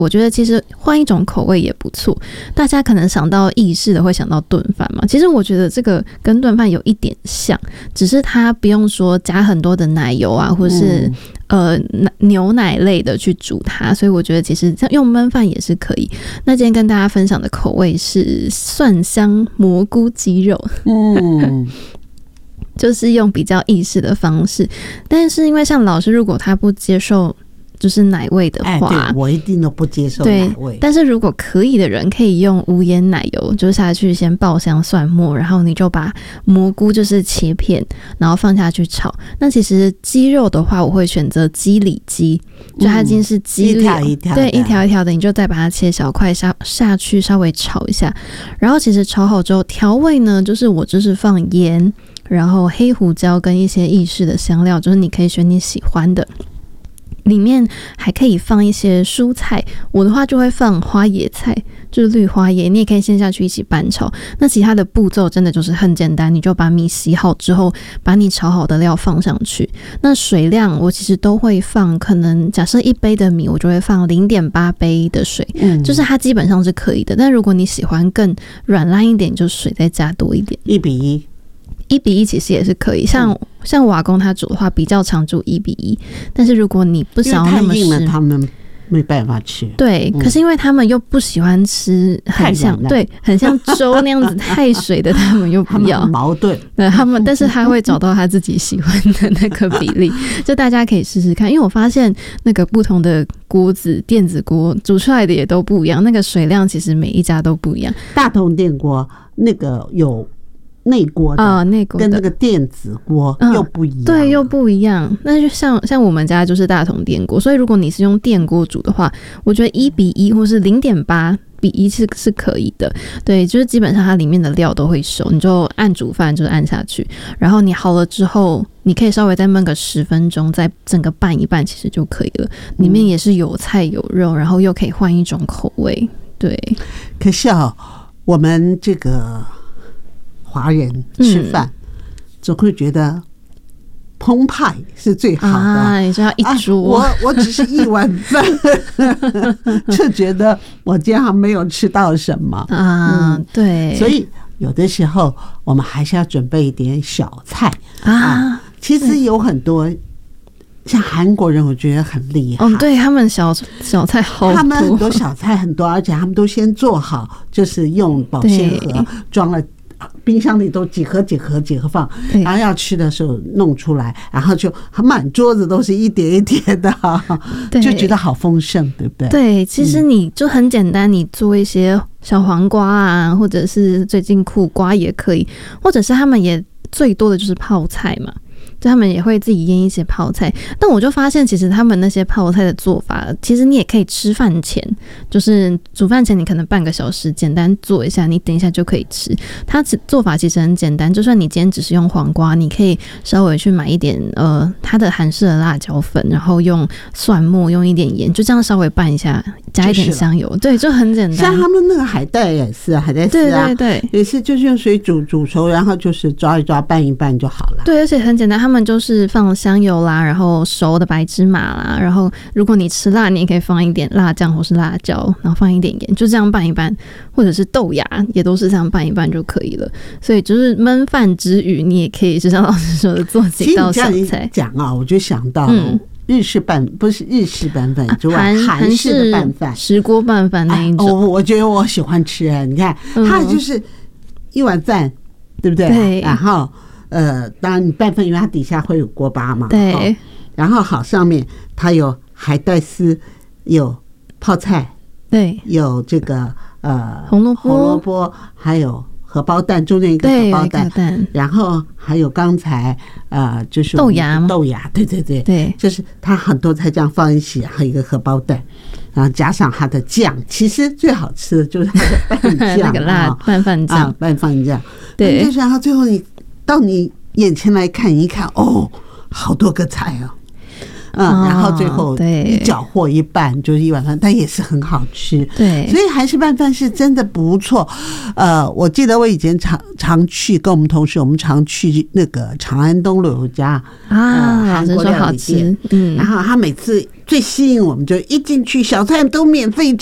我觉得其实换一种口味也不错。大家可能想到意式的会想到炖饭嘛，其实我觉得这个跟炖饭有一点像，只是它不用说加很多的奶油啊，或是牛奶类的去煮它，所以我觉得其实用焖饭也是可以。那今天跟大家分享的口味是蒜香蘑菇鸡肉，就是用比较意式的方式，但是因为像老师如果他不接受就是奶味的话， 对，我一定都不接受奶味。 但是如果可以的人，可以用无盐奶油，就下去先爆香蒜末，然后你就把蘑菇就是切片，然后放下去炒。那其实鸡肉的话，我会选择鸡里脊，就它已经是鸡柳，对，一条一条的，你就再把它切小块下去稍微炒一下。然后其实炒好之后，调味呢，就是我就是放盐，然后黑胡椒跟一些意式的香料，就是你可以选你喜欢的。里面还可以放一些蔬菜，我的话就会放花椰菜，就是绿花椰，你也可以先下去一起拌炒。那其他的步骤真的就是很简单，你就把米洗好之后，把你炒好的料放上去。那水量我其实都会放，可能假设1杯的米，我就会放0.8杯的水，就是它基本上是可以的。但如果你喜欢更软烂一点，就水再加多一点，1:1其实也是可以。像我阿公他煮的话，比较常煮1:1，但是如果你不想要那么湿， 因为太硬了，他们没办法吃。 对，可是因为他们又不喜欢吃很像很像粥那样子太水的，他们又不要， 很矛盾。 对他们，但是他会找到他自己喜欢的那个比例，就大家可以试试看。因为我发现那个不同的锅子、电子锅煮出来的也都不一样，那个水量其实每一家都不一样。 大同电锅那个有内锅的内锅的跟那个电子锅又不一样， 对，又不一样。那就像我们家就是大同电锅，所以如果你是用电锅煮的话，我觉得1:1或是0.8:1是可以的。对，就是基本上它里面的料都会熟，你就按煮饭就是按下去，然后你好了之后，你可以稍微再焖个10分钟，再整个拌一拌，其实就可以了。里面也是有菜有肉，然后又可以换一种口味。对， 可是我们这个华人吃饭总会觉得澎湃是最好的， 你就要一桌， 我只是一碗饭就觉得我这样没有吃到什么对， 所以有的时候我们还是要准备一点小菜其实有很多像韩国人我觉得很厉害对，他们小菜好多， 他们很多小菜很多，而且他们都先做好，就是用保鲜盒装了，冰箱里都几盒放，然后要吃的时候弄出来，然后就满桌子都是一碟一碟的就觉得好丰盛，对不对？ 对，其实你就很简单，你做一些小黄瓜啊，或者是最近苦瓜也可以，或者是他们也最多的就是泡菜嘛，就他们也会自己腌一些泡菜。但我就发现其实他们那些泡菜的做法，其实你也可以吃饭前，就是煮饭前你可能半个小时简单做一下，你等一下就可以吃。它做法其实很简单，就算你今天只是用黄瓜，你可以稍微去买一点它的韩式的辣椒粉，然后用蒜末用一点盐，就这样稍微拌一下，加一点香油，对，就很简单。 像他们那个海带也是海带丝对， 也是就是用水煮熟，然后就是抓一抓拌一拌就好了。 对，而且很简单，他们就是放香油啦，然后熟的白芝麻啦，然后如果你吃辣，你也可以放一点辣酱或是辣椒，然后放一点盐，就这样拌一拌，或者是豆芽也都是这样拌一拌就可以了。所以就是焖饭之余，你也可以就像老师说的做几道小菜。 讲我就想到日式拌不是日式拌饭之外，韩式的拌饭， 石锅拌饭那一种， 我觉得我喜欢吃你看，它就是一碗饭，对不对？ 对， 然后当然你拌饭，因为它底下会有锅巴嘛， 对， 然后上面它有海带丝，有泡菜， 对， 有这个红萝卜，还有荷包蛋，中间一个荷包蛋，然后还有刚才就是豆芽， 对，就是它很多菜这样放一起，还有一个荷包蛋，然后加上它的酱，其实最好吃的就是它的拌酱那个辣拌饭酱， 拌饭酱， 对， 就是然后最后你到你眼前来看一看，好多个菜然后最后一搅和一拌就是一碗饭，但也是很好吃。 对， 所以韩式拌饭是真的不错。我记得我以前常去，跟我们同事我们常去那个长安东路有家韩国料理店，然后他每次最吸引我们就一进去小菜都免费